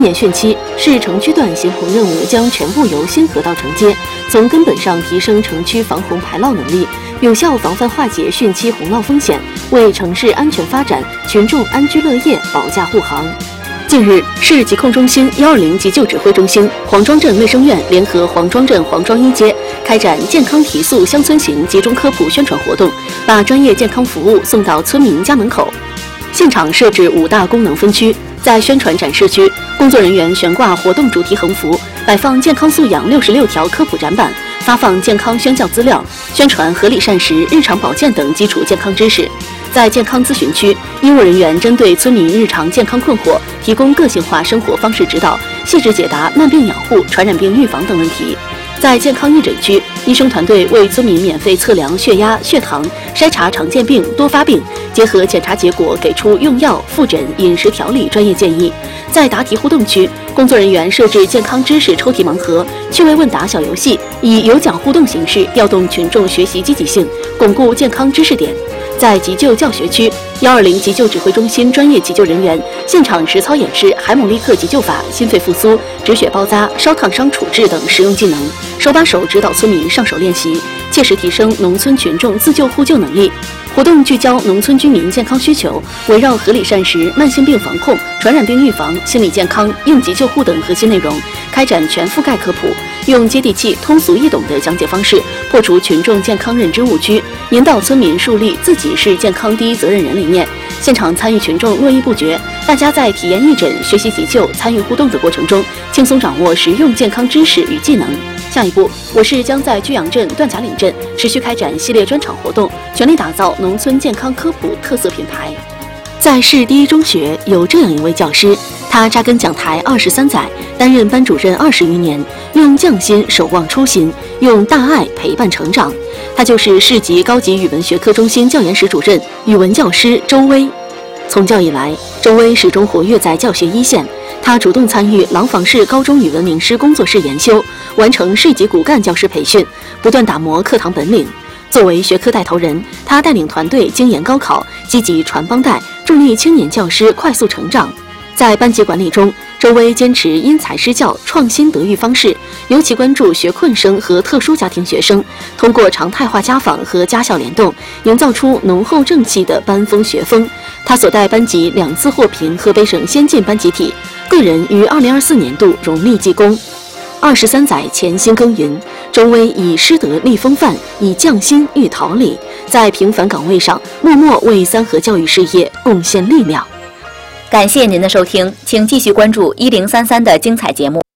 年汛期，市城区段协洪任务将全部由新河道承接，从根本上提升城区防洪排涝能力，有效防范化解汛期洪涝风险，为城市安全发展、群众安居乐业保驾护航。近日，市疾控中心、120急救指挥中心、黄庄镇卫生院联合黄庄镇黄庄一街开展健康提速乡村行集中科普宣传活动，把专业健康服务送到村民家门口。现场设置5大功能分区，在宣传展示区，工作人员悬挂活动主题横幅，摆放健康素养66条科普展板，发放健康宣教资料，宣传合理膳食、日常保健等基础健康知识。在健康咨询区，医务人员针对村民日常健康困惑，提供个性化生活方式指导，细致解答慢病养护、传染病预防等问题。在健康义诊区，医生团队为村民免费测量血压、血糖，筛查常见病、多发病，结合检查结果给出用药、复诊、饮食调理专业建议。在答题互动区，工作人员设置健康知识抽题盲盒、趣味问答小游戏，以有奖互动形式调动群众学习积极性，巩固健康知识点。在急救教学区，120急救指挥中心专业急救人员现场实操演示海姆立克急救法、心肺复苏、止血包扎、烧烫伤处置等实用技能，手把手指导村民上手练习，切实提升农村群众自救互救能力。活动聚焦农村居民健康需求，围绕合理膳食、慢性病防控、传染病预防、心理健康、应急救护等核心内容，开展全覆盖科普，用接地气、通俗易懂的讲解方式，破除群众健康认知误区，引导村民树立自己是健康第一责任人理念。现场参与群众络绎不绝，大家在体验义诊、学习急救、参与互动的过程中，轻松掌握实用健康知识与技能。下一步，我市将在居阳镇、段甲岭镇持续开展系列专场活动，全力打造农村健康科普特色品牌。在市第一中学有这样一位教师，他扎根讲台23载，担任班主任20余年，用匠心守望初心，用大爱陪伴成长。他就是市级高级语文学科中心教研室主任、语文教师周薇。从教以来，周薇始终活跃在教学一线。他主动参与廊坊市高中语文名师工作室研修，完成市级骨干教师培训，不断打磨课堂本领。作为学科带头人，他带领团队精研高考，积极传帮带，助力青年教师快速成长。在班级管理中，周薇坚持因材施教、创新德育方式，尤其关注学困生和特殊家庭学生，通过常态化家访和家校联动，营造出浓厚正气的班风学风。他所带班级2次获评河北省先进班集体，个人于2024年度荣立技工。23载潜心耕耘，周薇以师德立风范，以匠心育桃李，在平凡岗位上默默为三河教育事业贡献力量。 感谢您的收听，请继续关注1033的精彩节目。